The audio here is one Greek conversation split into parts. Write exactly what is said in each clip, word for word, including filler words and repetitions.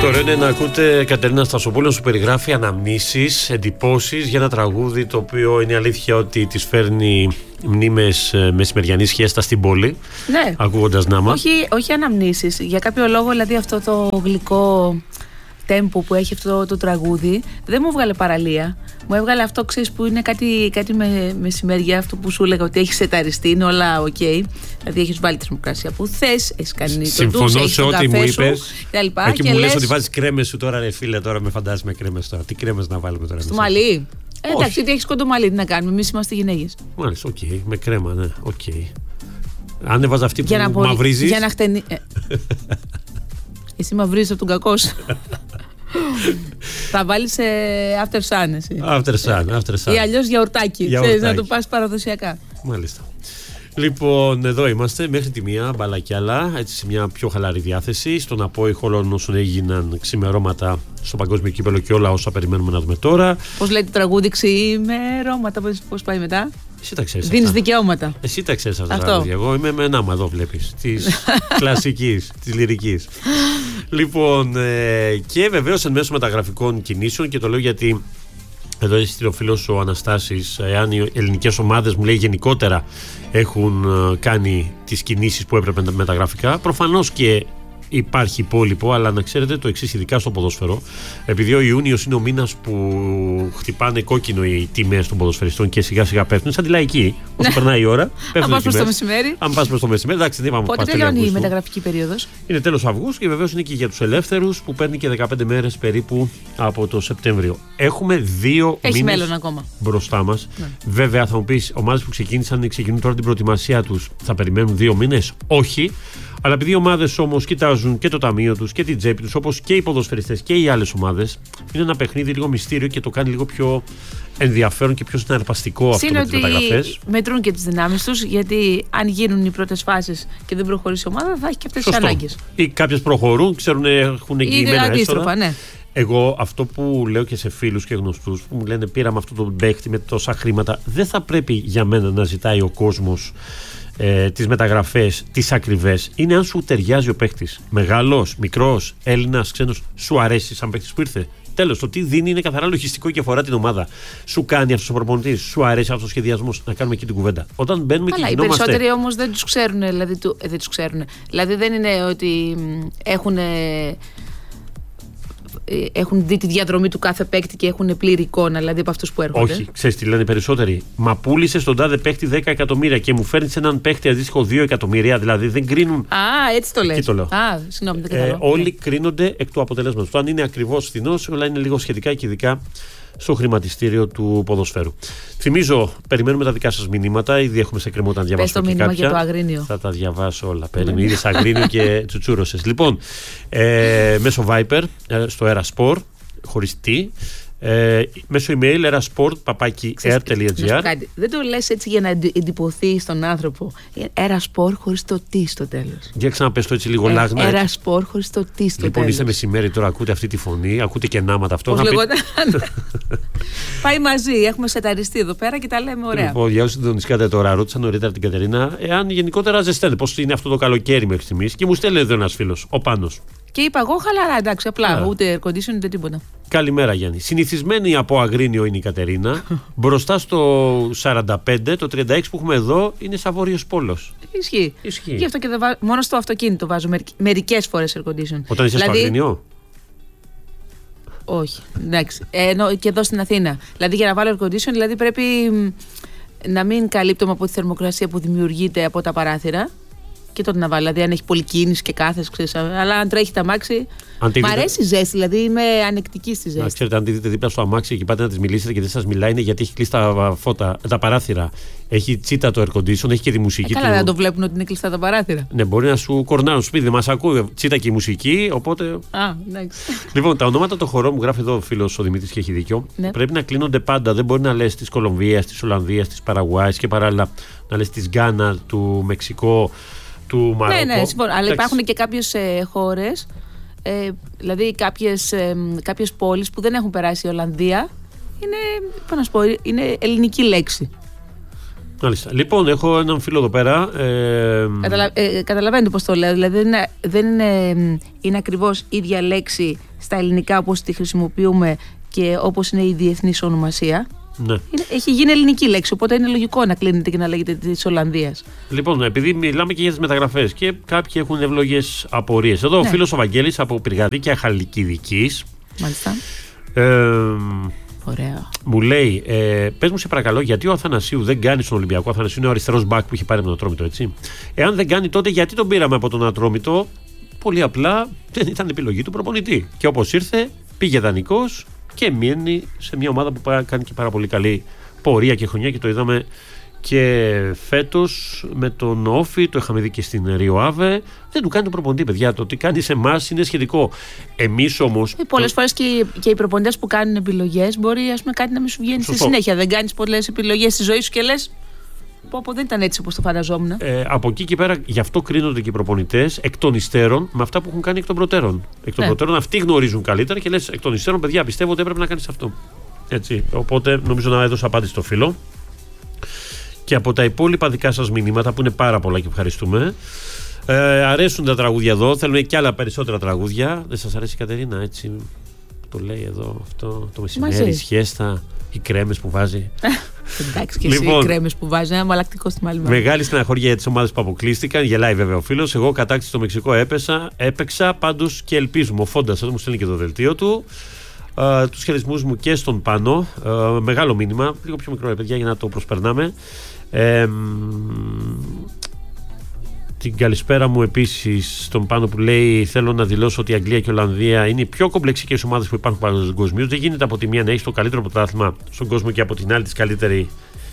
ωραίο είναι να ακούτε Κατερίνα Στασοπούλου να σου περιγράφει αναμνήσεις, εντυπώσεις για ένα τραγούδι το οποίο είναι αλήθεια ότι της φέρνει μνήμες μεσημεριανής χιέστα στην πόλη. Ναι. Ακούγοντας Νάμα. Όχι, όχι αναμνήσεις. Για κάποιο λόγο, δηλαδή, αυτό το γλυκό τέμπο που έχει αυτό το τραγούδι δεν μου βγάλε παραλία. Μου έβγαλε αυτό, ξέρεις, που είναι κάτι, κάτι με μεσημέρια, αυτό που σου έλεγα ότι έχει σεταριστεί, είναι όλα οκ. Okay. Δηλαδή έχει βάλει τη θερμοκρασία που θες, έχει κάνει το συμφωνώ σε ό,τι μου είπες. Εκεί μου λες ότι βάζεις κρέμες σου τώρα, ρε φίλε, τώρα με φαντάζεσαι με κρέμες τώρα. Τι κρέμες να βάλουμε τώρα? Στο μαλλί. Ε, εντάξει, ότι έχεις κοντό μαλλί, τι να κάνουμε, εμείς είμαστε γυναίκες. Μάλιστα, οκ, okay. Με κρέμα, ναι, οκ. Okay. Αν έβαζα αυτή που να μαυρίζεις. Για να χτενεί. Εσύ μαυρίζεις από τον κακό σου. Θα βάλεις ε, after sun εσύ. After sun, after sun. Ή αλλιώς γιαουρτάκι, ξέρεις, να το πας παραδοσιακά. Μάλιστα. Λοιπόν, εδώ είμαστε μέχρι τη μία, μπάλα κι άλλα, έτσι σε μια πιο χαλαρή διάθεση. Στον απόϊχο όλων όσων έγιναν ξημερώματα στο παγκόσμιο κύπελλο και όλα όσα περιμένουμε να δούμε τώρα. Πώς λέει το τραγούδι, ξημερώματα, πώς πάει μετά? Εσύ τα ξέρεις. Δίνεις δικαιώματα. Εσύ τα ξέρεις αυτά τα τραγούδια. Εγώ είμαι με Νάμα, εδώ βλέπεις. Της κλασικής, της λυρικής. Λοιπόν, ε, και βεβαίως εν μέσω μεταγραφικών κινήσεων, και το λέω γιατί εδώ είναι ο φίλος ο Αναστάσης, εάν οι ελληνικές ομάδες, μου λέει, γενικότερα έχουν κάνει τις κινήσεις που έπρεπε μεταγραφικά. Προφανώς και υπάρχει υπόλοιπο, αλλά να ξέρετε το εξής, ειδικά στο ποδόσφαιρο, επειδή ο Ιούνιος είναι ο μήνας που χτυπάνε κόκκινο οι τιμές των ποδοσφαιριστών και σιγά σιγά πέφτουν, σαν τη λαϊκή, όσο περνάει η ώρα. Αν πας προς το μεσημέρι. Αν πας προς το μεσημέρι, εντάξει, δεν είπαμε. Πότε τελειώνει η μεταγραφική περίοδος? Είναι τέλος Αυγούστου και βεβαίως είναι και για τους ελεύθερους που παίρνει και δεκαπέντε μέρες περίπου από το Σεπτέμβριο. Έχουμε δύο μήνες μπροστά μας. Ναι. Βέβαια, θα μου πεις, ομάδες που ξεκίνησαν, ξεκινούν τώρα την προετοιμασία τους, θα περιμένουν δύο μήνες? Όχι. Αλλά επειδή οι ομάδες όμως κοιτάζουν και το ταμείο τους και την τσέπη τους, όπως και οι ποδοσφαιριστές και οι άλλες ομάδες, είναι ένα παιχνίδι λίγο μυστήριο και το κάνει λίγο πιο ενδιαφέρον και πιο συναρπαστικό αυτό με τις μεταγραφές. Μετρούν και τις δυνάμεις τους, γιατί αν γίνουν οι πρώτες φάσεις και δεν προχωρήσει η ομάδα, θα έχει και αυτές τις ανάγκες. Ή κάποιες προχωρούν, ξέρουν, έχουν εγγυημένα έσοδα. Ναι. Εγώ αυτό που λέω και σε φίλους και γνωστούς που μου λένε πήραμε αυτό το παίχτη με τόσα χρήματα, δεν θα πρέπει για μένα να ζητάει ο κόσμος Ε, τις μεταγραφές, τις ακριβές. Είναι αν σου ταιριάζει ο παίχτης. Μεγάλος, μικρός, Έλληνας, ξένος, σου αρέσει σαν παίχτης που ήρθε. Τέλος, το τι δίνει είναι καθαρά λογιστικό και αφορά την ομάδα. Σου κάνει αυτός ο προπονητής, σου αρέσει αυτός ο σχεδιασμός. Να κάνουμε εκεί την κουβέντα. Όταν μπαίνουμε αλλά και οι γινόμαστε. Οι περισσότεροι όμως δεν τους ξέρουν. Δηλαδή, του, ε, δεν τους ξέρουν. Δηλαδή δεν είναι ότι έχουν. Έχουν δει τη διαδρομή του κάθε παίκτη και έχουν πλήρη εικόνα, δηλαδή από αυτούς που έρχονται. Όχι, ξέρεις τι λένε περισσότεροι? Μα πούλησε στον τάδε παίκτη δέκα εκατομμύρια και μου φέρνει έναν παίκτη αντίστοιχο δύο εκατομμύρια. Δηλαδή δεν κρίνουν. Α, έτσι το λες. Το λέω. Α, συγγνώμη, δεν ε, όλοι κρίνονται εκ του αποτελέσματος. Το αν είναι ακριβώς φθηνός, όλα είναι λίγο σχετικά και ειδικά στο χρηματιστήριο του ποδοσφαίρου. Θυμίζω, περιμένουμε τα δικά σας μηνύματα. Ήδη έχουμε σε κρεμό να διαβάσουμε και κάποια. Για το Αγρίνιο. Θα τα διαβάσω όλα. Περίμενε, είδες Αγρίνιο και τσουτσούρωσες. Λοιπόν, ε, μέσω Viper, ε, στο Erasport, χωρίς τι. Ε, μέσω email erasport παπάκι air τελεία gr. Δεν το λες έτσι για να εντυπωθεί στον άνθρωπο. Erasport χωρίς το τι στο τέλος. Για ξαναπες το έτσι λίγο ε, λάγνα. Erasport χωρίς το τι στο λοιπόν, τέλος. Λοιπόν, είστε μεσημέρι τώρα, ακούτε αυτή τη φωνή, ακούτε και Νάμα ταυτόχρονα. Πώς λεγόταν? Πάει μαζί, έχουμε σεταριστεί εδώ πέρα και τα λέμε ωραία. Λοιπόν, για όσοι συντονιστήκατε τώρα, ρώτησα νωρίτερα την Κατερίνα, εάν γενικότερα ζεσταίνεται, πώς είναι αυτό το καλοκαίρι μέχρι στιγμής, και μου στέλνει εδώ ένας φίλος, ο Πάνος. Και είπα εγώ χαλαρά, εντάξει, απλά, yeah. ούτε air condition ούτε τίποτα. Καλημέρα Γιάννη. Συνηθισμένη από Αγρίνιο είναι η Κατερίνα. Μπροστά στο σαράντα πέντε, το τριάντα έξι που έχουμε εδώ είναι σαν Βόρειος Πόλος. Ισχύει. Ισχύει. Γι' αυτό και βάζω, μόνο στο αυτοκίνητο βάζω μερικές φορές air condition. Όταν είσαι δηλαδή, στο Αγρίνιο? Όχι. Εντάξει. Ε, ενώ και εδώ στην Αθήνα. Δηλαδή για να βάλω air condition, δηλαδή πρέπει να μην καλύπτομαι από τη θερμοκρασία που δημιουργείται από τα παράθυρα. Και τότε να βάλω, δηλαδή αν έχει πολλή κίνηση και κάθεσαι, ξέρεις, αλλά αν τρέχει τα αμάξι. Μ' αρέσει η ζέστη, δηλαδή είμαι ανεκτική στη ζέστη. Να ξέρετε, αν τη δείτε δίπλα στο αμάξι και πάτε να τη μιλήσετε και δεν σας μιλάει, είναι γιατί έχει κλείσει τα φώτα, τα παράθυρα. Έχει τσίτα το air condition, έχει και τη μουσική. Ε, καλά, του. δεν το βλέπουν ότι είναι κλειστά τα παράθυρα. Ναι, μπορεί να σου κορνάρουν σπίτι, δεν μας ακούει. Τσίτα και η μουσική, οπότε. Α, εντάξει. Λοιπόν, τα ονόματα των χωρών μου γράφει εδώ ο φίλος ο Δημήτρης και έχει δίκιο. Ναι. Πρέπει να κλείνονται πάντα. Δεν μπορεί να λες της Κολομβίας, της Ολλανδίας, της Παραγουάης και παράλληλα να λες της Γκάνα, του Μεξικό. Του Μαρόκο. Ναι, ναι, συμφωνώ. Αλλά υπάρχουν και κάποιες ε, χώρες, ε, δηλαδή κάποιες, ε, κάποιες πόλεις που δεν έχουν περάσει η Ολλανδία. Είναι, πώς να σου πω, είναι ελληνική λέξη. Μάλιστα. Λοιπόν, έχω έναν φίλο εδώ πέρα. Ε... Καταλα... Ε, καταλαβαίνετε πώς το λέω. Δηλαδή δεν είναι, δεν είναι, είναι ακριβώς ίδια λέξη στα ελληνικά όπως τη χρησιμοποιούμε και όπως είναι η διεθνής ονομασία. Ναι. Είναι, έχει γίνει ελληνική λέξη, οπότε είναι λογικό να κλείνεται και να λέγεται της Ολλανδίας. Λοιπόν, επειδή μιλάμε και για τις μεταγραφές και κάποιοι έχουν ευλογές απορίες. Εδώ ναι. Ο φίλος ο Βαγγέλης από Πυργαδίκια Χαλκιδικής. Μάλιστα. Ε, Ωραία. Μου λέει, ε, πες μου σε παρακαλώ, γιατί ο Αθανασίου δεν κάνει στον Ολυμπιακό? Ο Αθανασίου είναι ο αριστερός μπακ που είχε πάρει με τον Ατρόμητο, έτσι. Εάν δεν κάνει, τότε γιατί τον πήραμε από τον Ατρόμητο? Πολύ απλά δεν ήταν επιλογή του προπονητή. Και όπως ήρθε, πήγε δανεικός και μείνει σε μια ομάδα που κάνει και πάρα πολύ καλή πορεία και χρονιά και το είδαμε και φέτος με τον Όφη, το είχαμε δει και στην Ρίο Άβε. Δεν του κάνει το προπονητή, παιδιά. Το τι κάνει σε εμάς είναι σχετικό. Εμείς όμως. Ε, πολλές το... φορές και, και οι προπονητές που κάνουν επιλογές μπορεί ας πούμε, κάτι να μην σου βγαίνει στη συνέχεια. Δεν κάνεις πολλές επιλογές στη ζωή σου και λες. Πω, πω, δεν ήταν έτσι όπως το φανταζόμουν. Ε, από εκεί και πέρα, γι' αυτό κρίνονται και οι προπονητές εκ των υστέρων με αυτά που έχουν κάνει εκ των προτέρων. Εκ των ναι. προτέρων αυτοί γνωρίζουν καλύτερα και λες εκ των υστέρων, παιδιά, πιστεύω ότι έπρεπε να κάνεις αυτό. Έτσι. Οπότε νομίζω να έδωσα απάντηση στο φίλο. Και από τα υπόλοιπα δικά σας μηνύματα που είναι πάρα πολλά και ευχαριστούμε. Ε, αρέσουν τα τραγούδια εδώ. Θέλουμε και άλλα περισσότερα τραγούδια. Δεν σας αρέσει η Κατερίνα, έτσι? Το λέει εδώ αυτό το μεσημέρι, η σχέστα, οι κρέμες που βάζει. Εντάξει, και λοιπόν, εσύ οι κρέμες που βάζει, ένα μαλακτικό στη μάλλη. Μεγάλη στεναχώρια για τις ομάδες που αποκλείστηκαν. Γελάει βέβαια ο φίλος. Εγώ κατάκτηση στο Μεξικό έπεσα, έπαιξα πάντως και ελπίζουμε. Ο Φόντας εδώ μου στέλνει και το δελτίο του. Uh, τους χαιρισμούς μου και στον Πάνο. Uh, μεγάλο μήνυμα, λίγο πιο μικρό, παιδιά, για να το προσπερνάμε. Ε, την καλησπέρα μου επίσης στον Πάνο που λέει: θέλω να δηλώσω ότι η Αγγλία και η Ολλανδία είναι οι πιο κομπλεξικές ομάδες που υπάρχουν παγκοσμίως. Δεν γίνεται από τη μία να έχει το καλύτερο πρωτάθλημα στον κόσμο και από την άλλη τις καλύτερες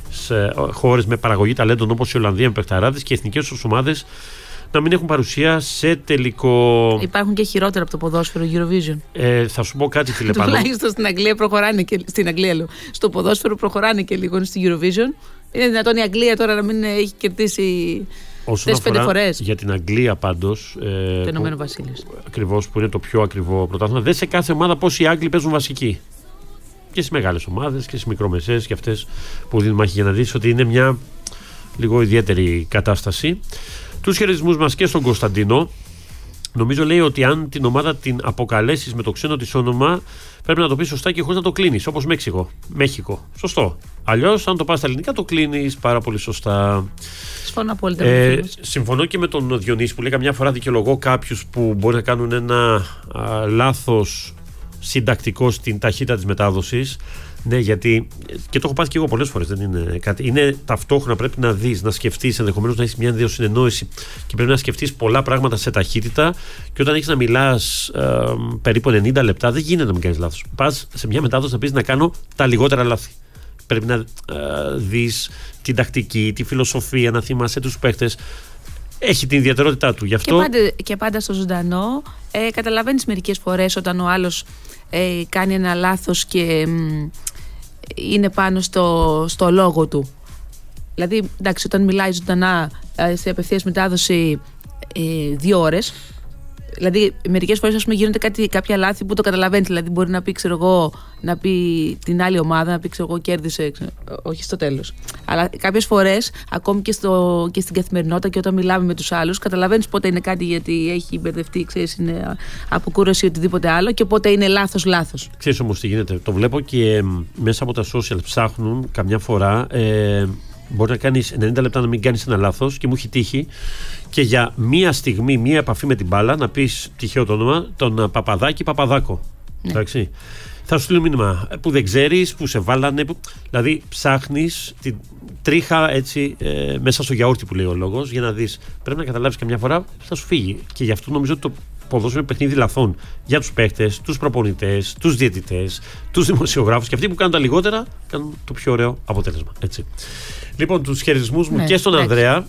χώρες με παραγωγή ταλέντων όπως η Ολλανδία με παιχταράδες και οι εθνικές τους ομάδες να μην έχουν παρουσία σε τελικό. Υπάρχουν και χειρότερα από το ποδόσφαιρο Eurovision. Ε, θα σου πω κάτι, τηλεπάνω. Τουλάχιστον στην Αγγλία προχωράνε και. Στην Αγγλία, λέω. Στο ποδόσφαιρο προχωράνε και λίγο στη Eurovision. Είναι δυνατόν η Αγγλία τώρα να μην έχει κερδίσει τέσσερις πέντε φορές? Για την Αγγλία πάντως. Ε, το Ηνωμένο Βασίλειο. Ακριβώς, που είναι το πιο ακριβό πρωτάθλημα. Δεν σε κάθε ομάδα πώς οι Άγγλοι παίζουν βασικοί. Και στις μεγάλες ομάδες και στις μικρομεσαίες και αυτές που δίνουν μάχη, για να δεις ότι είναι μια λίγο ιδιαίτερη κατάσταση. Τους χαιρετισμούς μας και στον Κωνσταντίνο. Νομίζω λέει ότι αν την ομάδα την αποκαλέσεις με το ξένο της όνομα, πρέπει να το πεις σωστά και χωρίς να το κλείνεις. Όπως Μέξικο. Μέχικο. Σωστό. Αλλιώς, αν το πας στα ελληνικά, το κλείνεις πάρα πολύ σωστά. Συμφωνώ απόλυτα. Ε, συμφωνώ και με τον Διονύση που λέει καμιά φορά δικαιολογώ κάποιους που μπορεί να κάνουν ένα α, λάθος συντακτικό στην ταχύτητα της μετάδοσης. Ναι, γιατί και το έχω πάθει και εγώ πολλές φορές. Δεν είναι κάτι. Είναι ταυτόχρονα πρέπει να δεις, να σκεφτείς, ενδεχομένως να έχεις μια διοσυνεννόηση και πρέπει να σκεφτείς πολλά πράγματα σε ταχύτητα. Και όταν έχεις να μιλάς ε, περίπου ενενήντα λεπτά, δεν γίνεται να μην κάνεις λάθος. Πας σε μια μετάδοση να πεις να κάνω τα λιγότερα λάθη. Πρέπει να ε, δεις την τακτική, τη φιλοσοφία, να θυμάσαι τους παίχτες. Έχει την ιδιαιτερότητά του. Γι' αυτό... και, πάντα, και πάντα στο ζωντανό ε, καταλαβαίνεις μερικές φορές όταν ο άλλος ε, κάνει ένα λάθος και μ, είναι πάνω στο, στο λόγο του. Δηλαδή, εντάξει, όταν μιλάει ζωντανά ε, σε απευθείας μετάδοση ε, δύο ώρες, δηλαδή μερικές φορές ας πούμε, γίνονται κάτι, κάποια λάθη που το καταλαβαίνεις. Δηλαδή, μπορεί να πει, ξέρω εγώ, να πει την άλλη ομάδα, να πει, ξέρω εγώ, κέρδισε, ξέρω, όχι στο τέλος. Αλλά κάποιες φορές, ακόμη και, στο, και στην καθημερινότητα και όταν μιλάμε με τους άλλους, καταλαβαίνεις πότε είναι κάτι γιατί έχει μπερδευτεί, ξέρεις, είναι αποκούραση ή οτιδήποτε άλλο και πότε είναι λάθος-λάθος. Ξέρεις όμως τι γίνεται. Το βλέπω και ε, μέσα από τα social ψάχνουν καμιά φορά. Ε, Μπορεί να κάνεις ενενήντα λεπτά να μην κάνεις ένα λάθος και μου έχει τύχει και για μία στιγμή, μία επαφή με την μπάλα να πεις τυχαίο το όνομα, τον Παπαδάκη Παπαδάκο. Ναι. Εντάξει. Θα σου στείλω μήνυμα που δεν ξέρεις, που σε βάλανε. Που... Δηλαδή ψάχνεις την τρίχα έτσι ε, μέσα στο γιαούρτι που λέει ο λόγος για να δεις. Πρέπει να καταλάβεις καμιά φορά θα σου φύγει. Και γι' αυτό νομίζω ότι το ποδόσφαιρο είναι παιχνίδι λαθών για τους παίχτες, τους προπονητές, τους διαιτητές, τους δημοσιογράφους και αυτοί που κάνουν τα λιγότερα κάνουν το πιο ωραίο αποτέλεσμα. Έτσι. Λοιπόν, τους χαιρετισμούς μου ναι, και στον έτσι. Ανδρέα.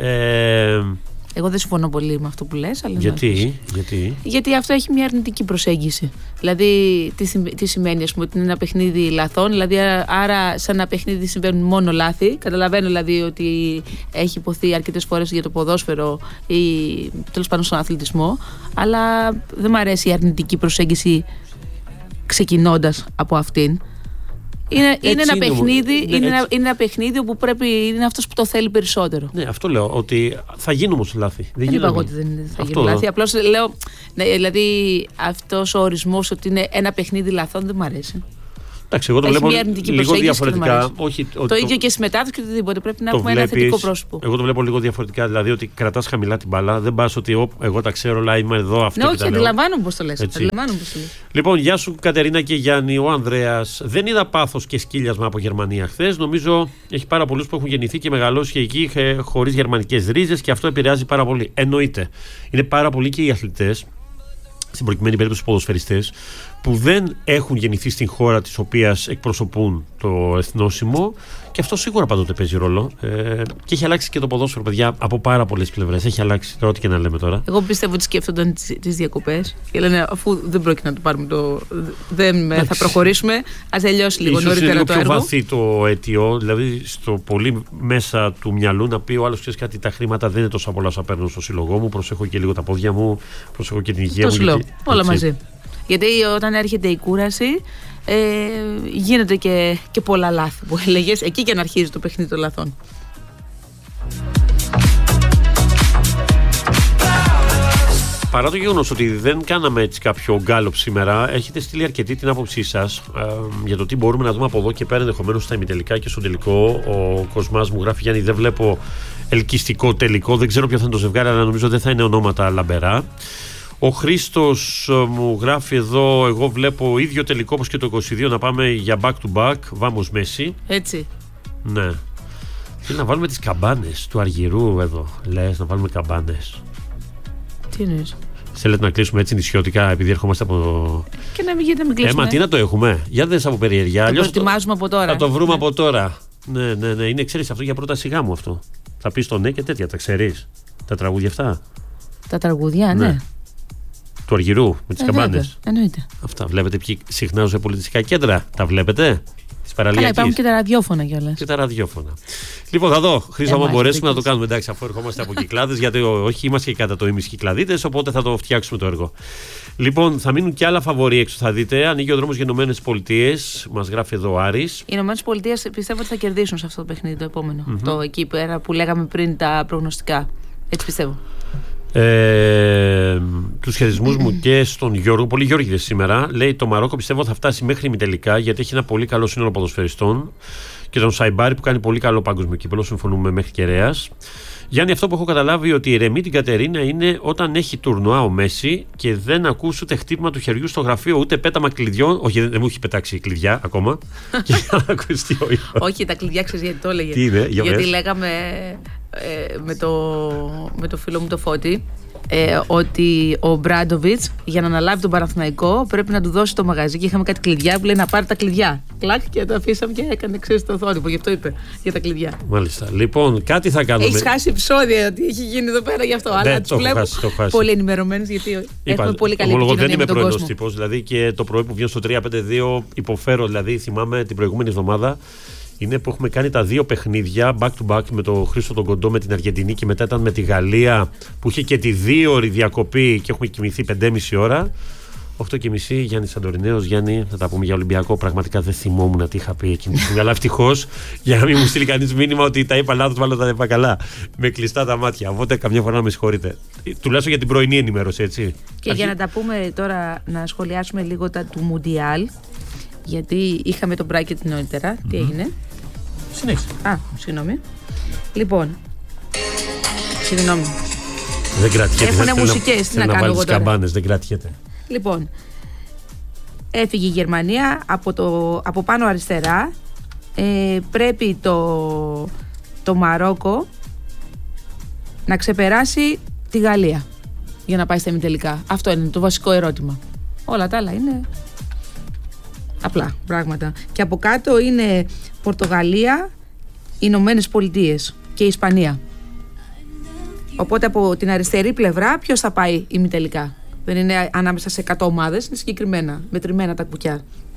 Ε... Εγώ δεν συμφωνώ πολύ με αυτό που λες. Αλλά γιατί? Γιατί? Γιατί αυτό έχει μια αρνητική προσέγγιση. Δηλαδή, τι, τι σημαίνει, ας πούμε, ότι είναι ένα παιχνίδι λαθών. Δηλαδή, άρα, σαν ένα παιχνίδι συμβαίνουν μόνο λάθη. Καταλαβαίνω δηλαδή ότι έχει υποθεί αρκετές φορές για το ποδόσφαιρο ή τέλος πάντων στον αθλητισμό. Αλλά δεν μου αρέσει η αρνητική προσέγγιση ξεκινώντας από αυτήν. Είναι, είναι, ένα είναι, παιχνίδι, ναι, είναι, ένα, είναι ένα παιχνίδι όπου πρέπει, είναι αυτός που το θέλει περισσότερο. Ναι, αυτό λέω. Ότι θα γίνουν όμως λάθη. Δεν, δεν είπα εγώ ότι δεν θα γίνουν λάθη. Απλώς λέω, ναι, δηλαδή αυτός ο ορισμός ότι είναι ένα παιχνίδι λαθών δεν μου αρέσει. Εντάξει, εγώ το Έχει βλέπω λίγο διαφορετικά. Όχι, το, το ίδιο και στη μετάδοση και οτιδήποτε. Πρέπει να έχουμε βλέπεις, ένα θετικό πρόσωπο. Εγώ το βλέπω λίγο διαφορετικά. Δηλαδή ότι κρατάς χαμηλά την μπάλα. Δεν πας ότι ό, εγώ τα ξέρω, αλλά είμαι εδώ. Αυτό ναι, όχι, αντιλαμβάνομαι πώς το λες. Λοιπόν, γεια σου Κατερίνα και Γιάννη. Ο Ανδρέας. Δεν είδα πάθος και σκύλιασμα από Γερμανία χθες. Νομίζω έχει πάρα πολλούς που έχουν γεννηθεί και μεγαλώσει εκεί χωρίς γερμανικές ρίζες και αυτό επηρεάζει πάρα πολύ. Εννοείται. Είναι πάρα πολλοί και οι αθλητές, στην προκειμένη περίπτωση ποδοσφαιριστές, που δεν έχουν γεννηθεί στην χώρα της οποίας εκπροσωπούν το εθνόσημο και αυτό σίγουρα πάντοτε παίζει ρόλο. Ε, και έχει αλλάξει και το ποδόσφαιρο, παιδιά, από πάρα πολλές πλευρές. Έχει αλλάξει, τώρα ό,τι και να λέμε τώρα. Εγώ πιστεύω ότι σκέφτονταν τις διακοπές και λένε αφού δεν πρόκειται να το πάρουμε το. Δεν Εντάξει. θα προχωρήσουμε, ας τελειώσει λίγο νωρίτερα το έργο. Είναι πιο βαθύ το αίτιο, δηλαδή στο πολύ μέσα του μυαλού να πει ο άλλος: ξέρεις κάτι, τα χρήματα δεν είναι τόσο πολλά όσα παίρνω στο σύλλογό μου. Προσέχω και λίγο τα πόδια μου, προσέχω και την υγεία το μου. Λέω, γιατί, όλα έτσι. Μαζί. Γιατί όταν έρχεται η κούραση ε, γίνεται και, και πολλά λάθη που έλεγες. Εκεί και να αρχίζει το παιχνίδι των λαθών. Παρά το γεγονός ότι δεν κάναμε έτσι κάποιο γκάλωπ σήμερα, έχετε στείλει αρκετή την άποψή σας ε, για το τι μπορούμε να δούμε από εδώ και πέρα, ενδεχομένως στα ημιτελικά και στον τελικό. Ο Κοσμάς μου γράφει: Γιάννη, δεν βλέπω ελκυστικό τελικό. Δεν ξέρω ποιο θα είναι το ζευγάρι, αλλά νομίζω δεν θα είναι ονόματα λαμπερά. Ο Χρήστος μου γράφει εδώ: εγώ βλέπω ίδιο τελικό όπως και το είκοσι δύο, να πάμε για back to back. Βάμος Μέση. Έτσι. Ναι. Θέλει να βάλουμε τις καμπάνες του Αργυρού εδώ. Λες να βάλουμε καμπάνες. Τι εννοείς? Θέλετε να κλείσουμε έτσι νησιώτικα επειδή ερχόμαστε από. Και να μην γίνεται να μην κλείσουμε. Ε, μα τι να το έχουμε. Για δες από περιέργεια. Το προετοιμάζουμε από τώρα. Θα το βρούμε ναι. από τώρα. Ναι, ναι, ναι. Είναι, ξέρεις, αυτό για πρόταση γάμου αυτό. Θα πεις το ναι και τέτοια. Τα ξέρεις. Τα τραγούδια αυτά. Τα τραγούδια, ναι. ναι. Του Αργυρού με τις ε, καμπάνες. Εννοείται. Αυτά βλέπετε ποιοι συχνάζουν σε πολιτιστικά κέντρα. Τα βλέπετε. Της παραλιακής. Καλά, υπάρχουν και τα ραδιόφωνα κιόλας. Και τα ραδιόφωνα. Λοιπόν, θα δω. Χρήστο, άμα μπορέσουμε να το κάνουμε. Εντάξει, αφού ερχόμαστε από κυκλάδες, γιατί όχι, είμαστε και κατά το ίμιση κυκλαδίτες, οπότε θα το φτιάξουμε το έργο. Λοιπόν, θα μείνουν και άλλα φαβορί έξω, θα δείτε. Ανοίγει ο δρόμος για Ηνωμένες Πολιτείες. Μας γράφει εδώ ο Άρης. Οι Ηνωμένες Πολιτείες πιστεύω ότι θα κερδίσουν σε αυτό το παιχνίδι το επόμενο. Mm-hmm. Το εκεί πέρα που λέγαμε πριν τα προγνωστικά. Έτσι πιστεύω. Ε, τους χαιρισμούς μου και στον Γιώργο, πολύ Γιώργηδες σήμερα. Λέει: το Μαρόκο πιστεύω θα φτάσει μέχρι ημιτελικά γιατί έχει ένα πολύ καλό σύνολο ποδοσφαιριστών και τον Σαϊμπάρη που κάνει πολύ καλό παγκόσμιο κύπελλο. Συμφωνούμε μέχρι κεραίας. Γιάννη, αυτό που έχω καταλάβει ότι ηρεμεί την Κατερίνα είναι όταν έχει τουρνουά ο Μέση και δεν ακούς ούτε χτύπημα του χεριού στο γραφείο ούτε πέταμα κλειδιών. Όχι, δεν μου έχει πετάξει κλειδιά ακόμα. Και να ακουστεί ο ήχος. Όχι, τα κλειδιά ξέρεις γιατί το έλεγε. Τι είναι, για γιατί λέγαμε ε, με, το, με το φίλο μου το Φώτη. Ε, ότι ο Μπράντοβιτς για να αναλάβει τον Παναθηναϊκό πρέπει να του δώσει το μαγαζί και είχαμε κάτι κλειδιά που λέει να πάρει τα κλειδιά. Κλακ και το αφήσαμε και έκανε ξέρεις το θόρυβο. Γι' αυτό είπε για τα κλειδιά. Μάλιστα. Λοιπόν, κάτι θα κάνουμε. Έχεις χάσει επεισόδια ότι έχει γίνει εδώ πέρα γι' αυτό. Ναι, αλλά τους βλέπω πολύ ενημερωμένους γιατί Είπα, έχουμε πολύ καλή επικοινωνία δεν με τον κόσμο. Δεν είμαι πρωινός τύπος. Δηλαδή και το πρωί που βγαίνω στο τρία πέντε δύο υποφέρω. Δηλαδή θυμάμαι την προηγούμενη εβδομάδα. Είναι που έχουμε κάνει τα δύο παιχνίδια back to back με τον Χρήστο τον Κοντό με την Αργεντινή και μετά ήταν με τη Γαλλία που είχε και τη δύο ώρη διακοπή και έχουμε κοιμηθεί πέντε και μισή ώρα. οκτώ και μισή Γιάννη Σαντορινέος. Γιάννη, θα τα πούμε για Ολυμπιακό. Πραγματικά δεν θυμόμουν τι είχα πει εκείνη τη στιγμή. Αλλά ευτυχώς για να μην μου στείλει κανείς μήνυμα ότι τα είπα λάθος, μάλλον τα είπα καλά. Με κλειστά τα μάτια. Οπότε καμιά φορά να με συγχωρείτε. Τουλάχιστον για την πρωινή ενημέρωση, έτσι. Και Αρχή... για να τα πούμε τώρα, να σχολιάσουμε λίγο τα του Μουντιάλ. Γιατί είχαμε τον bracket νωρίτερα. Mm-hmm. Τι έγινε? Συνέχισε. Α, συγγνώμη. Λοιπόν. Συγγνώμη. Δεν κρατιέται. Έχουνε μουσικές. Τι να, να κάνω εγώ τώρα. Καμπάνες, δεν κρατιέται. Λοιπόν. Έφυγε η Γερμανία από, το, από πάνω αριστερά. Ε, πρέπει το, το Μαρόκο να ξεπεράσει τη Γαλλία για να πάει στα ημιτελικά. Αυτό είναι το βασικό ερώτημα. Όλα τα άλλα είναι απλά πράγματα. Και από κάτω είναι Πορτογαλία, Ηνωμένες Πολιτείες και Ισπανία. Οπότε από την αριστερή πλευρά ποιος θα πάει ημιτελικά? Δεν είναι ανάμεσα σε εκατό ομάδες, είναι συγκεκριμένα, μετρημένα τα κουκιά.